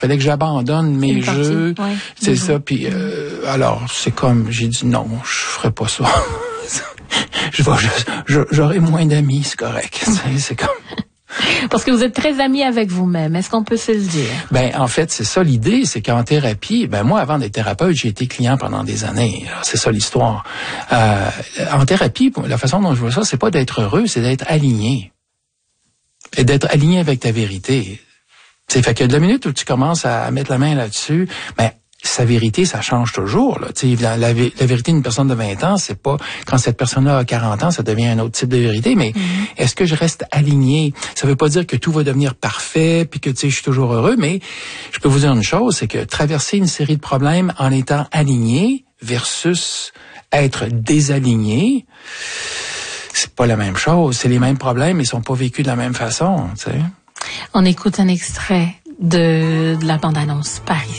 Fallait que j'abandonne mes jeux. Ouais. C'est ça. Puis alors, c'est comme, j'ai dit non, je ferai pas ça. J'aurai moins d'amis, c'est correct. C'est comme... Parce que vous êtes très ami avec vous-même. Est-ce qu'on peut se le dire? Ben, en fait, c'est ça l'idée, c'est qu'en thérapie, ben, moi, avant d'être thérapeute, j'ai été client pendant des années. Alors, c'est ça l'histoire. En thérapie, la façon dont je vois ça, c'est pas d'être heureux, c'est d'être aligné. Et d'être aligné avec ta vérité. C'est fait que de la minute où tu commences à mettre la main là-dessus, ben, sa vérité, ça change toujours. Là. La vérité d'une personne de 20 ans, c'est pas quand cette personne-là a 40 ans, ça devient un autre type de vérité. Mais est-ce que je reste aligné? Ça veut pas dire que tout va devenir parfait, puis que je suis toujours heureux, mais je peux vous dire une chose, c'est que traverser une série de problèmes en étant aligné versus être désaligné, c'est pas la même chose. C'est les mêmes problèmes, mais ils sont pas vécus de la même façon. T'sais. On écoute un extrait de la bande-annonce Paris.